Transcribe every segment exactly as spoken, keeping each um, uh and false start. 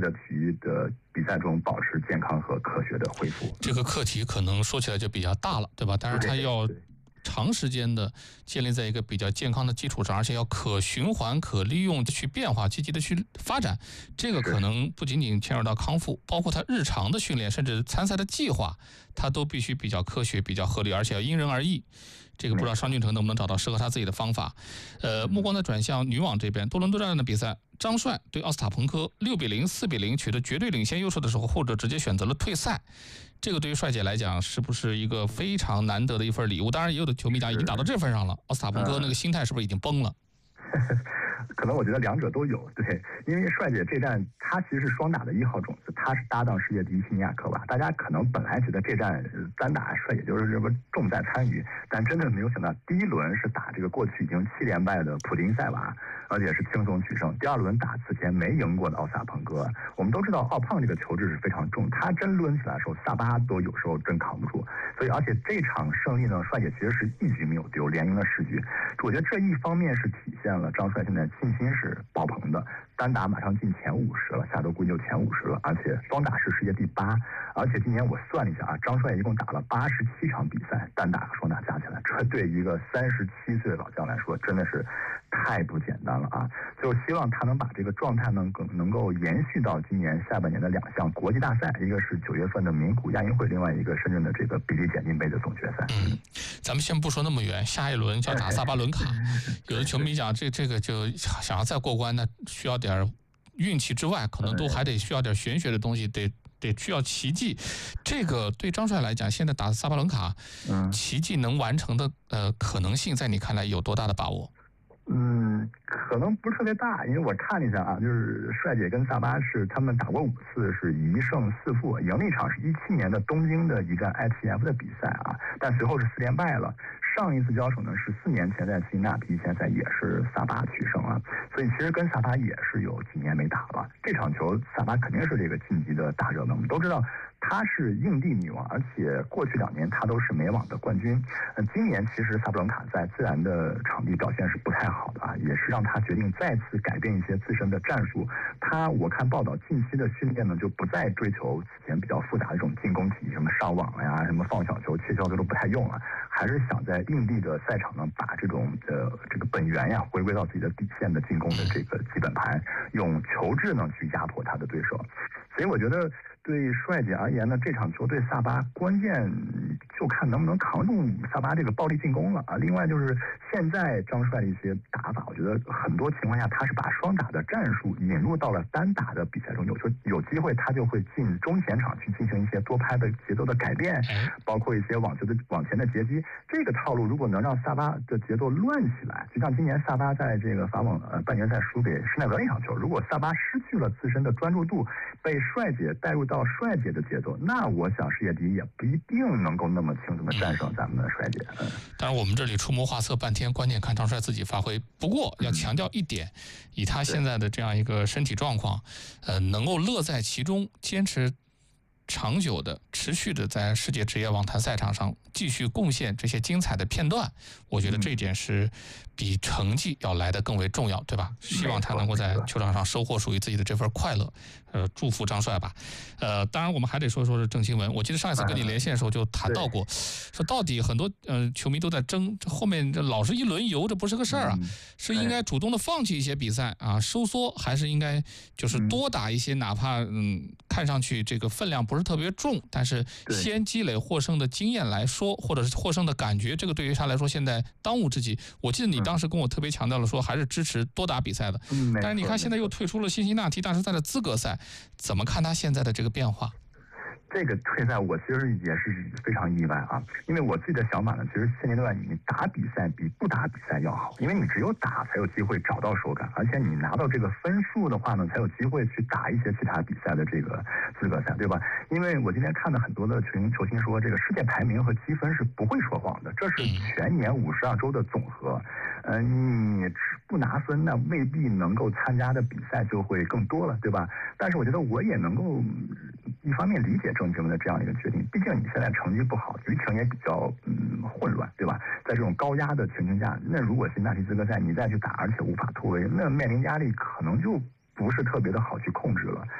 的体育的比赛中保持健康和科学的恢复。 这个课题可能说起来就比较大了，对吧？但是它要长时间的建立在一个比较健康的基础上，而且要可循环、可利用去变化、积极的去发展。这个可能不仅仅牵扯到康复，包括他日常的训练，甚至参赛的计划，他都必须比较科学、比较合理，而且要因人而异。这个不知道商俊成能不能找到适合他自己的方法。呃，目光再转向女网这边，多伦多站的比赛，张帅对奥斯塔彭科六比零、四比零取得绝对领先优势的时候，后者直接选择了退赛。这个对于帅姐来讲，是不是一个非常难得的一份礼物？当然，也有的球迷讲已经打到这份上了，奥斯塔彭科那个心态是不是已经崩了？ 可能我觉得两者都有，对，因为帅姐这站她其实是双打的一号种子，她是搭档世界第一西尼亚科娃。大家可能本来觉得这站单打帅姐就是这个重在参与，但真的没有想到第一轮是打这个过去已经七连败的普丁塞娃，而且是轻松取胜。第二轮打此前没赢过的奥萨彭科。我们都知道奥胖这个球质是非常重，他真抡起来的时候，萨巴都有时候真扛不住。所以而且这场胜利呢，帅姐其实是一局没有丢，连赢了十局。我觉得这一方面是体现了张帅现在信心是爆棚的，单打马上进前五十了，下周估计就前五十了，而且双打是世界第八，而且今年我算了一下啊，张帅一共打了八十七场比赛，单打和双打加起来，这对一个三十七岁的老将来说真的是太不简单了啊！就希望他能把这个状态能够能够延续到今年下半年的两项国际大赛，一个是九月份的名古亚运会，另外一个深圳的这个比利简金杯的总决赛。 嗯，咱们先不说那么远，下一轮就要打萨巴伦卡，有的球迷讲这这个就想要再过关，那需要点运气之外，可能都还得需要点玄学的东西，得得需要奇迹。这个对张帅来讲，现在打萨巴伦卡，嗯，奇迹能完成的呃可能性，在你看来有多大的把握？ 嗯，可能不是特别大，因为我看了一下啊，就是帅姐跟萨巴是他们打过五次，是一胜四负，赢了一场是一七年的东京的一站 I T F 的比赛啊，但随后是四连败了。上一次交手呢是四年前在辛纳提前赛，也是萨巴取胜啊，所以其实跟萨巴也是有几年没打了。这场球萨巴肯定是这个晋级的大热门，我们都知道她是硬地女王，而且过去两年她都是美网的冠军。呃，今年其实萨布伦卡在自然的场地表现是不太好的啊，也是让她决定再次改变一些自身的战术。她我看报道近期的训练呢，就不再追求此前比较复杂的这种进攻体，什么上网呀、什么放小球、切球都不太用了，还是想在硬地的赛场呢，把这种呃这个本源呀回归到自己的底线的进攻的这个基本盘，用球质呢去压迫他的对手。所以我觉得对帅姐而言呢，这场球对萨巴关键就看能不能扛住萨巴这个暴力进攻了啊。另外就是现在张帅的一些打法，我觉得很多情况下他是把双打的战术引入到了单打的比赛中，有时候有机会他就会进中前场去进行一些多拍的节奏的改变，包括一些网球的往前的截击。这个套路如果能让萨巴的节奏乱起来，就像今年萨巴在这个法网呃半决赛输给施耐德那场球，如果萨巴失去了自身的专注度，被帅姐带入到帅姐的节奏，那我想世界第一也不一定能够那么轻松的战胜咱们的帅姐。嗯， 当然我们这里出谋划策半天，关键看张帅自己发挥。不过要强调一点，以他现在的这样一个身体状况，呃，能够乐在其中，坚持长久的、持续的在世界职业网坛赛场上继续贡献这些精彩的片段，我觉得这一点是比成绩要来得更为重要，对吧？希望他能够在球场上收获属于自己的这份快乐，呃，祝福张帅吧。呃，当然我们还得说说是郑钦文。我记得上一次跟你连线的时候就谈到过，说到底很多呃球迷都在争，这后面这老是一轮游，这不是个事儿啊，是应该主动的放弃一些比赛啊，收缩，还是应该就是多打一些，哪怕嗯看上去这个分量不是特别重，但是先积累获胜的经验来说，或者是获胜的感觉，这个对于他来说现在当务之急。我记得你当时跟我特别强调了说，还是支持多打比赛的。嗯，但是你看现在又退出了辛辛那提大师赛的资格赛，怎么看他现在的这个变化？ 这个退赛我其实也是非常意外啊，因为我自己的想法呢，其实现阶段你打比赛比不打比赛要好，因为你只有打才有机会找到手感，而且你拿到这个分数的话呢，才有机会去打一些其他比赛的这个资格赛，对吧？因为我今天看到很多的球球星说，这个世界排名和积分是不会说谎的，这是全年五十二周的总和，呃，你不拿分，那未必能够参加的比赛就会更多了，对吧？但是我觉得我也能够一方面理解郑钦文的这样一个决定，毕竟你现在成绩不好，局情也比较嗯混乱，对吧？在这种高压的情形下，那如果辛纳提资格赛你再去打，而且无法突围，那面临压力可能就不是特别的好去控制了。所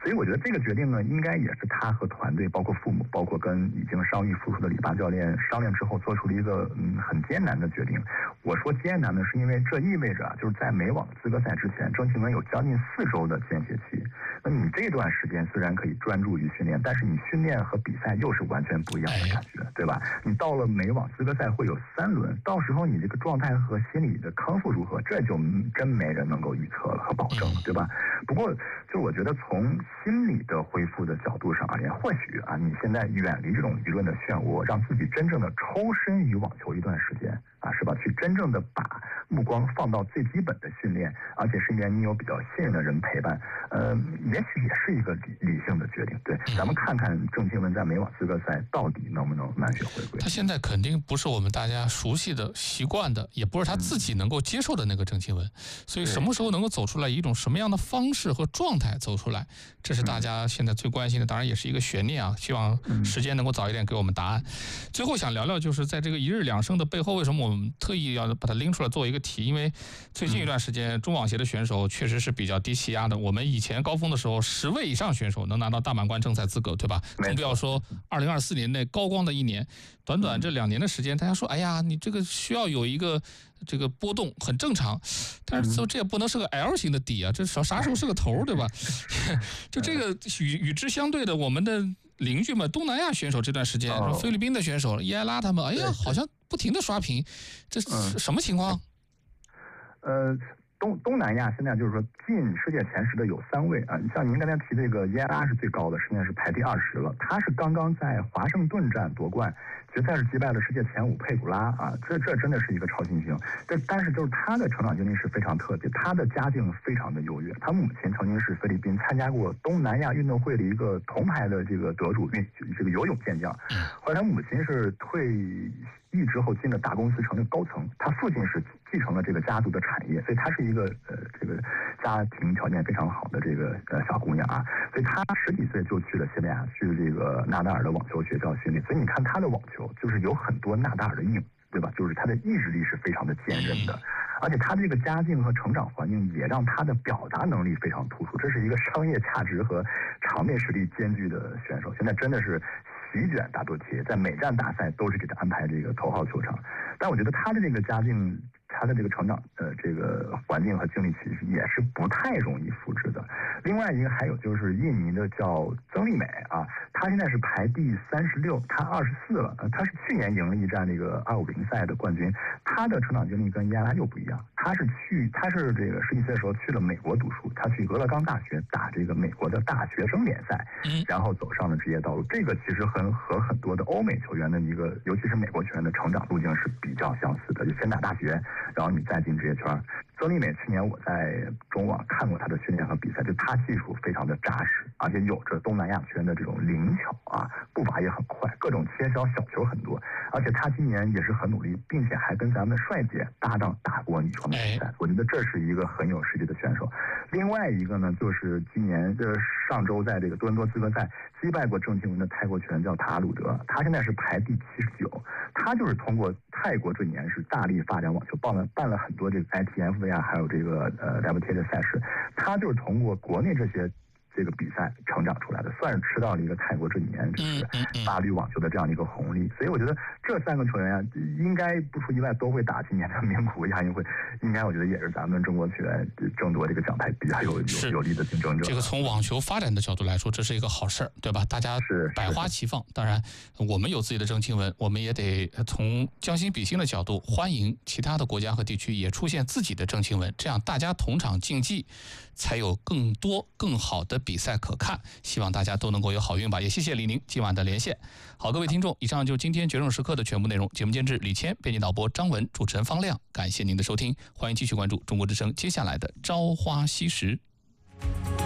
所以我觉得这个决定呢，应该也是他和团队，包括父母，包括跟已经伤愈复出的里巴教练商量之后，做出了一个嗯很艰难的决定。我说艰难呢，是因为这意味着啊，就是在美网资格赛之前，郑钦文有将近四周的间歇期。那你这段时间虽然可以专注于训练，但是你训练和比赛又是完全不一样的感觉，对吧？你到了美网资格赛会有三轮，到时候你这个状态和心理的康复如何，这就真没人能够预测了和保证了，对吧？不过，就我觉得从心理的恢复的角度上而言，或许啊，你现在远离这种舆论的漩涡，让自己真正的抽身于网球一段时间啊，是吧？去真正的把目光放到最基本的训练，而且身边你有比较信任的人陪伴，呃，也许也是一个理理性的决定。对，咱们看看郑钦文在美网资格赛到底能不能满血回归。 他现在肯定不是我们大家熟悉的、习惯的，也不是他自己能够接受的那个郑钦文，所以什么时候能够走出来，以一种什么样的方式和状态走出来，这是大家现在最关心的，当然也是一个悬念啊。希望时间能够早一点给我们答案。最后想聊聊，就是在这个一日两胜的背后，为什么我们特意要把它拎出来做一个题？因为最近一段时间，中网协的选手确实是比较低气压的。我们以前高峰的时候，十位以上选手能拿到大满贯正赛资格，对吧？更不要说二零二四年内高光的一年，短短这两年的时间，大家说，哎呀，你这个需要有一个这个波动，很正常。但是这也不能是个 L 型的底啊，这啥啥时候是个头，对吧？就这个与与之相对的，我们的邻居们，东南亚选手这段时间，哦、菲律宾的选手伊埃拉他们，哎呀，好像不停的刷屏，这是什么情况？ 呃。东东南亚现在就是说进世界前十的有三位啊，像您刚才提这个伊埃拉是最高的，现在是排第二十了。他是刚刚在华盛顿站夺冠，决赛是击败了世界前五佩古拉啊，这这真的是一个超新星。这但是就是他的成长经历是非常特别，他的家境非常的优越。他母亲曾经是菲律宾参加过东南亚运动会的一个铜牌的这个得主运这个游泳健将，后来他母亲是退役之后进了大公司成了高层，他父亲是继承了这个家族的产业，所以他是一个呃这个家庭条件非常好的这个呃小姑娘啊，所以她十几岁就去了西班牙，去这个纳达尔的网球学校训练，所以你看她的网球就是有很多纳达尔的印，对吧？就是她的意志力是非常的坚韧的，而且她这个家境和成长环境也让她的表达能力非常突出，这是一个商业价值和场面实力兼具的选手，现在真的是席卷大多铁，在每站大赛都是给他安排这个头号球场，但我觉得他的这个家境，他的这个成长呃这个环境和经历其实也是不太容易复制的。另外一个还有就是印尼的叫曾丽美啊，她现在是排第三十六，她二十四了，呃，她是去年赢了一站这个二五零赛的冠军，她的成长经历跟伊埃拉又不一样，她是去她是这个十几岁的时候去了美国读书，她去俄勒冈大学打这个美国的大学生联赛，然后走上了职业道路，这个其实很和很多的欧美球员的一个，尤其是美国球员的成长路径是比较相似的，就先打大学，然后你再进职业圈。曾丽美去年我在中网看过她的训练和比赛，就她技术非常的扎实，而且有着东南亚球员的这种灵巧啊，步伐也很快，各种切削小球很多，而且她今年也是很努力，并且还跟咱们帅姐搭档打过女双的比赛，我觉得这是一个很有实力的选手。另外一个呢，就是今年呃上周在这个多伦多资格赛击败过郑钦文的泰国球员叫塔鲁德，他现在是排第七十九，他就是通过泰国这几年是大力发展网球，办了办了很多这个 I T F 呀，还有这个呃 W T A 的赛事，他就是通过国内这些这个比赛成长出来的，算是吃到了一个泰国这几年就是大绿网球的这样的一个红利，所以我觉得这三个球员啊，应该不出意外都会打今年的名古屋亚运会，应该我觉得也是咱们中国球员争夺这个奖牌比较有有有力的竞争者。 这个从网球发展的角度来说，这是一个好事儿，对吧？大家百花齐放。当然，我们有自己的郑钦文，我们也得从将心比心的角度，欢迎其他的国家和地区也出现自己的郑钦文，这样大家同场竞技，才有更多更好的比赛可看。希望大家都能够有好运吧。也谢谢李宁今晚的连线。好，各位听众，以上就是今天决胜时刻的全部内容。节目监制李谦，编辑导播张文，主持人方亮。感谢您的收听，欢迎继续关注中国之声接下来的朝花夕拾。